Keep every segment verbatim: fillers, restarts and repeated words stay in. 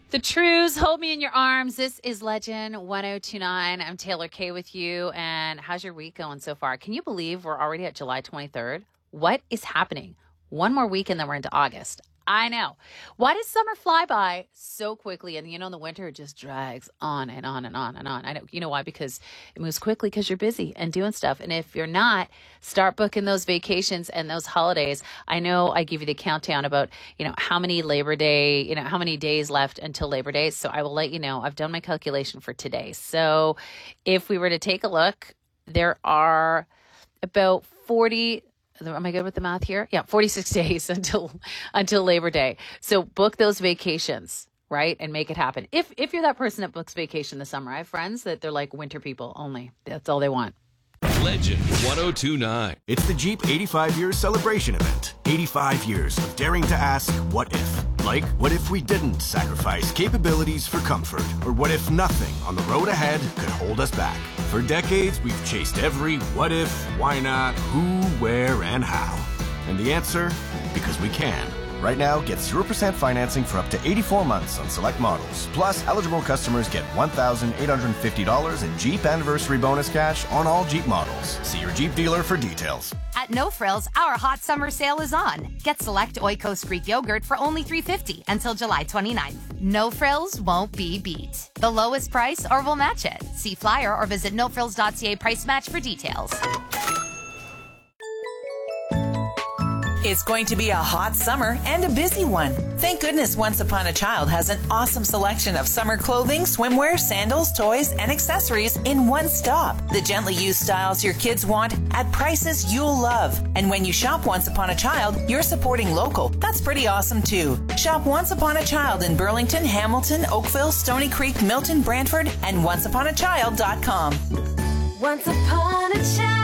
The Trues, hold me in your arms. This is Legend one oh two nine. I'm Taylor Kay with you. And how's your week going so far? Can you believe we're already at July twenty-third? What is happening? One more week and then we're into August. I know. Why does summer fly by so quickly? And you know, in the winter, it just drags on and on and on and on. I know. You know why? Because it moves quickly because you're busy and doing stuff. And if you're not, start booking those vacations and those holidays. I know I give you the countdown about, you know, how many Labor Day, you know, how many days left until Labor Day. So I will let you know. I've done my calculation for today. So if we were to take a look, there are about forty Am I good with the math here? Yeah, forty-six days until until Labor Day. So book those vacations, right? And make it happen. If if you're that person that books vacation this summer, I have friends that they're like winter people only. That's all they want. Legend one oh two nine. It's the Jeep eighty-five year celebration event. eighty-five years of daring to ask, what if? Like, what if we didn't sacrifice capabilities for comfort? Or what if nothing on the road ahead could hold us back? For decades, we've chased every what if, why not, who, where, and how. And the answer? Because we can. Right now, get zero percent financing for up to eighty-four months on select models. Plus, eligible customers get one thousand eight hundred fifty dollars in Jeep Anniversary Bonus cash on all Jeep models. See your Jeep dealer for details. At No Frills, our hot summer sale is on. Get select Oikos Greek yogurt for only three dollars and fifty cents until July twenty-ninth. No Frills won't be beat. The lowest price or we'll match it. See flyer or visit no frills dot c a price match for details. It's going to be a hot summer and a busy one. Thank goodness Once Upon a Child has an awesome selection of summer clothing, swimwear, sandals, toys, and accessories in one stop. The gently used styles your kids want at prices you'll love. And when you shop Once Upon a Child, you're supporting local. That's pretty awesome too. Shop Once Upon a Child in Burlington, Hamilton, Oakville, Stony Creek, Milton, Brantford, and once upon a child dot com. Once upon a child.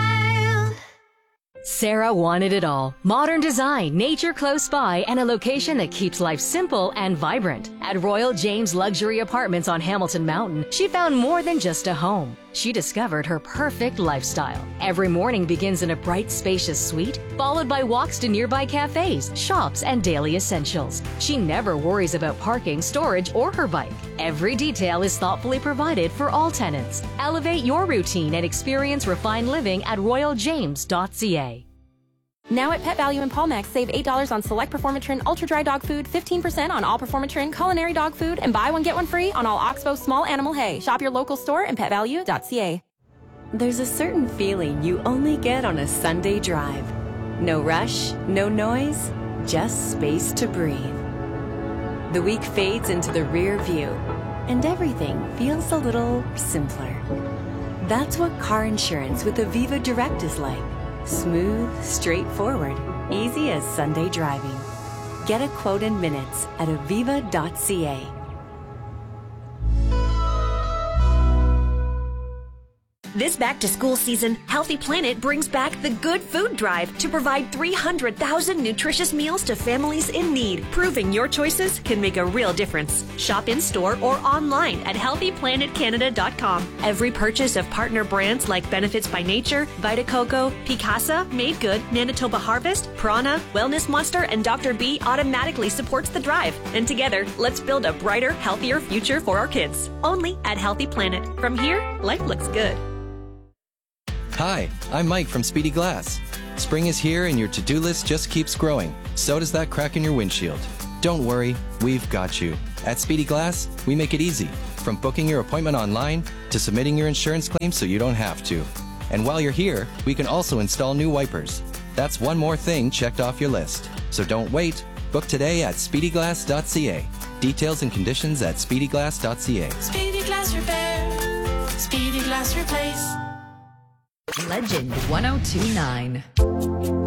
Sarah wanted it all. Modern design, nature close by, and a location that keeps life simple and vibrant. At Royal James Luxury Apartments on Hamilton Mountain, she found more than just a home. She discovered her perfect lifestyle. Every morning begins in a bright, spacious suite, followed by walks to nearby cafes, shops, and daily essentials. She never worries about parking, storage, or her bike. Every detail is thoughtfully provided for all tenants. Elevate your routine and experience refined living at royal james dot c a. Now at Pet Value in Palmax, save eight dollars on select Performatrin Ultra Dry Dog Food, fifteen percent on all Performatrin Culinary Dog Food, and buy one get one free on all Oxbow Small Animal Hay. Shop your local store and pet value dot c a. There's a certain feeling you only get on a Sunday drive. No rush, no noise, just space to breathe. The week fades into the rear view, and everything feels a little simpler. That's what car insurance with Aviva Direct is like. Smooth, straightforward, easy as Sunday driving. Get a quote in minutes at aviva dot c a. This back-to-school season, Healthy Planet brings back the Good Food Drive to provide three hundred thousand nutritious meals to families in need, proving your choices can make a real difference. Shop in-store or online at healthy planet canada dot com. Every purchase of partner brands like Benefits by Nature, Vita Coco, Picasa, Made Good, Manitoba Harvest, Prana, Wellness Monster, and Doctor B automatically supports the drive. And together, let's build a brighter, healthier future for our kids. Only at Healthy Planet. From here, life looks good. Hi, I'm Mike from Speedy Glass. Spring is here and your to-do list just keeps growing. So does that crack in your windshield. Don't worry, we've got you. At Speedy Glass, we make it easy. From booking your appointment online to submitting your insurance claim so you don't have to. And while you're here, we can also install new wipers. That's one more thing checked off your list. So don't wait. Book today at speedy glass dot c a. Details and conditions at speedy glass dot c a. Speedy Glass Repair. Speedy Glass Replace. Legend one oh two nine.